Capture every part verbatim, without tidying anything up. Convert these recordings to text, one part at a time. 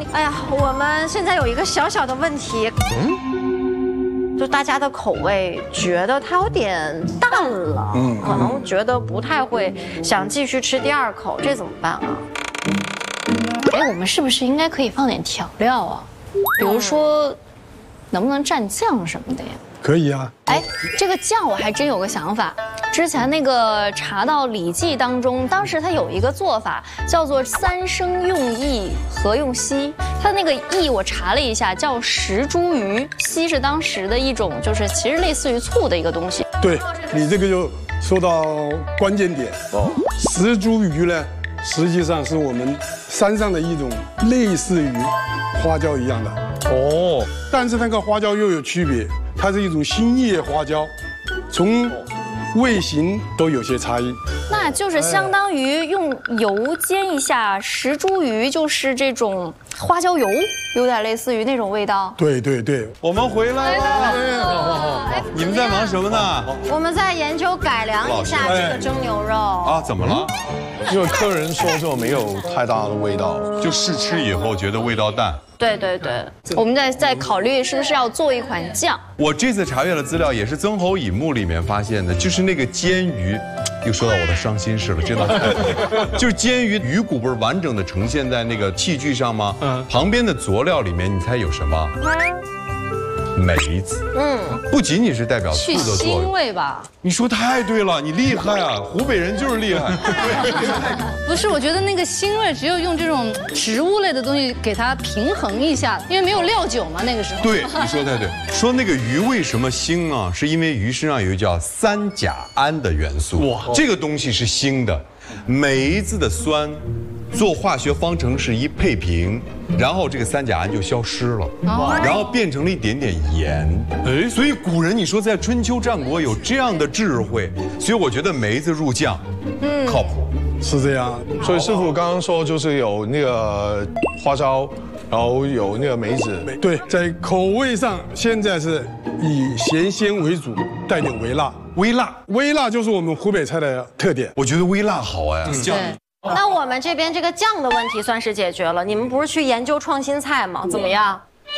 哎呀，我们现在有一个小小的问题，嗯，就大家的口味觉得它有点淡了，嗯，可能觉得不太会想继续吃第二口，这怎么办啊？ 哎，我们是不是应该可以放点调料啊？比如说，能不能蘸酱什么的呀？ 可以啊。 哎，这个酱我还真有个想法。之前那个查到《礼记》当中，当时它有一个做法叫做三生用意，何用稀？它那个意我查了一下，叫石茱萸，稀是当时的一种，就是其实类似于醋的一个东西。 对你这个就说到关键点哦。石茱萸呢，实际上是我们山上的一种类似于花椒一样的哦，但是那个花椒又有区别，它是一种新叶花椒，从味型都有些差异， 那就是相当于用油煎一下石茱萸，就是这种花椒油，有点类似于那种味道。 对对对， 我们回来了。你们在忙什么呢？ 我们在研究改良一下这个蒸牛肉啊？怎么了？ 因为客人说这没有太大的味道， 就试吃以后觉得味道淡。 对对对， 我们在在考虑是不是要做一款酱。 我这次查阅了资料，也是曾侯乙墓里面发现的，就是那个煎鱼，又说到我的伤心事了，真的，就是煎鱼鱼骨不是完整的呈现在那个器具上吗？嗯，旁边的佐料里面，你猜有什么？梅子，嗯，不仅仅是代表醋的作用， 去腥味吧？ 你说太对了，你厉害啊！湖北人就是厉害。 不是，我觉得那个腥味只有用这种植物类的东西给它平衡一下，因为没有料酒嘛，那个时候。 对，你说太对。说那个鱼为什么腥啊？是因为鱼身上有一个叫三甲胺的元素，哇，这个东西是腥的。梅子的酸，做化学方程式一配平，然后这个三甲胺就消失了，然后变成了一点点盐。哎，所以古人你说在春秋战国有这样的智慧，所以我觉得梅子入酱，嗯，靠谱。 是这样。 所以师傅刚刚说就是有那个花椒，然后有那个梅子。 对，在口味上现在是以咸鲜为主，带点微辣。 微辣， 微辣就是我们湖北菜的特点。 我觉得微辣好哎，酱。 那我们这边这个酱的问题算是解决了。你们不是去研究创新菜吗？怎么样？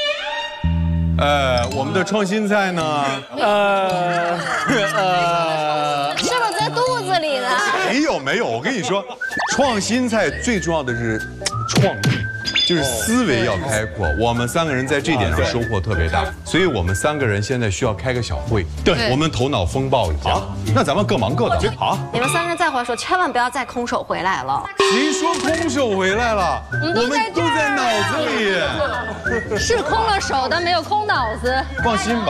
呃，我们的创新菜呢？呃呃，是不是在肚子里呢？ 没有没有，我跟你说，创新菜最重要的是创意。就是思维要开阔，我们三个人在这点上收获特别大，所以我们三个人现在需要开个小会，对，我们头脑风暴一下。那咱们各忙各的。好， 你们三个人再回来说，千万不要再空手回来了。 谁说空手回来了？我们都在脑子里， 是空了手，但没有空脑子。 放心吧。